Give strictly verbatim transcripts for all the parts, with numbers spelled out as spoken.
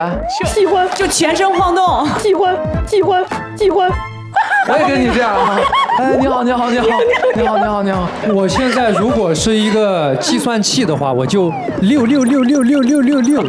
啊， 喜欢就全身晃动， 喜欢喜欢喜欢。 我也跟你这样啊！哎，你好，你好，你好，你好，你好，你好！ 我现在如果是一个计算器的话，我就六六六六六六六六。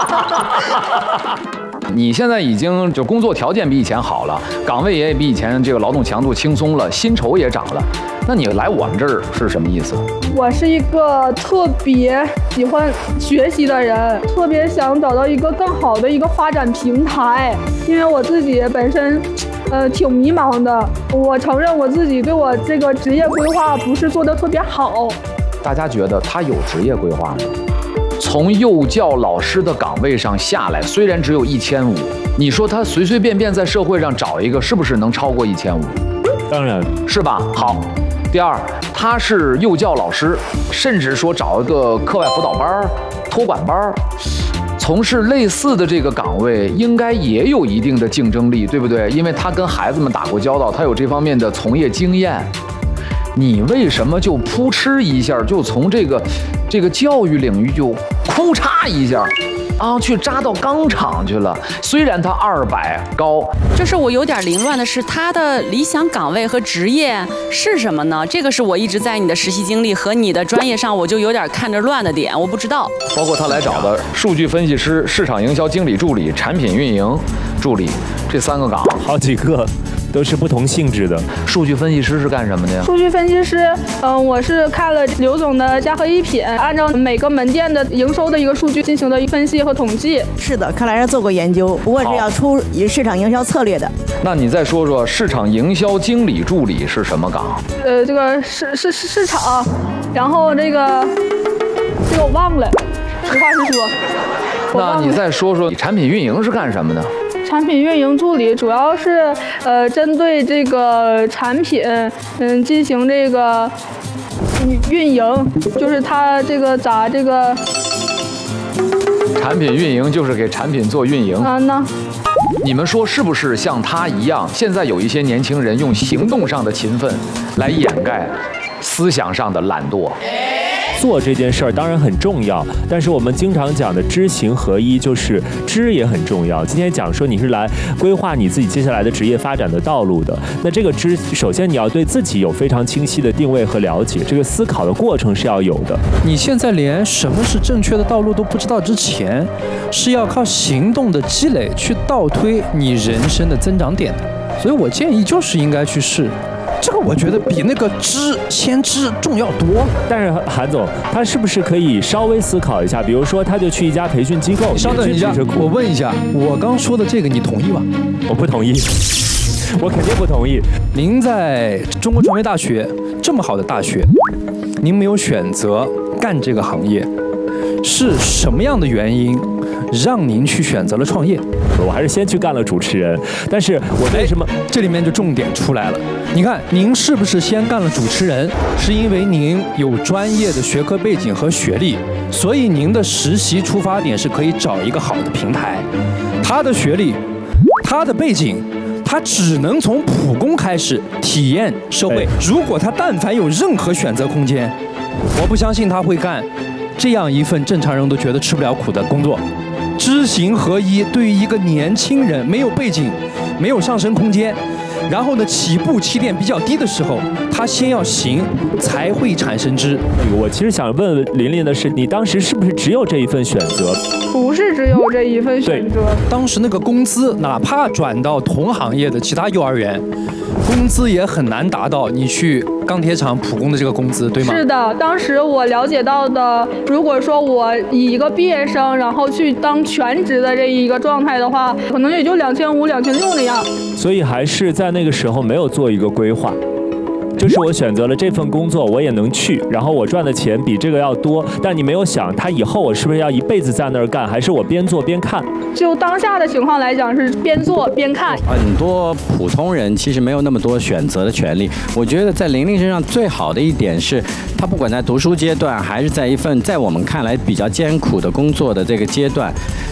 你现在已经就工作条件比以前好了，岗位也比以前这个劳动强度轻松了，薪酬也涨了。那你来我们这儿是什么意思？ 我是一个特别喜欢学习的人，特别想找到一个更好的一个发展平台，因为我自己本身。呃，挺迷茫的。我承认我自己对我这个职业规划不是做得特别好。 大家觉得他有职业规划吗？从幼教老师的岗位上下来，虽然只有一千五，你说他随随便便在社会上找一个，是不是能超过一千五？ 当然是吧。好，第二，他是幼教老师，甚至说找一个课外辅导班、托管班。从事类似的这个岗位，应该也有一定的竞争力，对不对？因为他跟孩子们打过交道，他有这方面的从业经验。你为什么就扑哧一下就从这个这个教育领域就哭嚓一下啊，去扎到钢厂去了？虽然他二百高， 就是我有点凌乱的是，他的理想岗位和职业是什么呢？这个是我一直在你的实习经历和你的专业上，我就有点看着乱的点，我不知道。 包括他来找的数据分析师、市场营销经理助理、产品运营助理这三个岗， 好几个。都是不同性质的。 数据分析师是干什么的呀？ 数据分析师，嗯、呃，我是看了刘总的嘉禾一品，按照每个门店的营收的一个数据进行的分析和统计。 是的，看来是做过研究，不过是要出市场营销策略的。 那你再说说市场营销经理助理是什么岗？ 呃，这个市市市场，然后这个这个我忘了，实话实说。 那你再说说，产品运营是干什么的？ 产品运营助理主要是呃针对这个产品嗯进行这个运营，就是他这个咋这个产品运营就是给产品做运营啊呢。 你们说是不是像他一样？现在有一些年轻人用行动上的勤奋来掩盖思想上的懒惰。 做这件事儿当然很重要，但是我们经常讲的知行合一，就是知也很重要。今天讲说你是来规划你自己接下来的职业发展的道路的，那这个知，首先你要对自己有非常清晰的定位和了解，这个思考的过程是要有的。 你现在连什么是正确的道路都不知道之前，是要靠行动的积累去倒推你人生的增长点的。所以我建议就是应该去试。这个我觉得比那个知先知重要多了。 但是韩总，他是不是可以稍微思考一下？比如说，他就去一家培训机构。 稍等一下，我问一下，我刚说的这个你同意吗？ 我不同意，我肯定不同意。 您在中国传媒大学这么好的大学，您没有选择干这个行业，是什么样的原因让您去选择了创业？ 我还是先去干了主持人，但是我为什么？ 这里面就重点出来了。你看，您是不是先干了主持人？是因为您有专业的学科背景和学历，所以您的实习出发点是可以找一个好的平台。他的学历，他的背景，他只能从普工开始体验社会。如果他但凡有任何选择空间，我不相信他会干这样一份正常人都觉得吃不了苦的工作。知行合一，对于一个年轻人没有背景、没有上升空间，然后呢起步起点比较低的时候，他先要行，才会产生知。 我其实想问琳琳的是，你当时是不是只有这一份选择？ 不是只有这一份选择。 当时那个工资，哪怕转到同行业的其他幼儿园，工资也很难达到你去钢铁厂普工的这个工资，对吗？ 是的，当时我了解到的，如果说我以一个毕业生，然后去当全职的这一个状态的话，可能也就两千五、两千六那样。 所以还是在那个时候没有做一个规划。就是我选择了这份工作，我也能去，然后我赚的钱比这个要多，但你没有想，他以后我是不是要一辈子在那儿干，还是我边做边看？ 就当下的情况来讲，是边做边看。 很多普通人其实没有那么多选择的权利。我觉得在琳琳身上最好的一点是，她不管在读书阶段，还是在一份在我们看来比较艰苦的工作的这个阶段，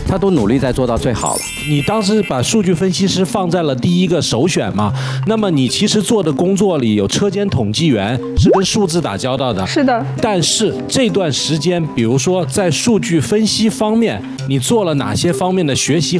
他都努力在做到最好了。 你当时把数据分析师放在了第一个首选嘛？那么你其实做的工作里有车间统计员，是跟数字打交道的。 是的。 但是这段时间，比如说在数据分析方面，你做了哪些方面的学习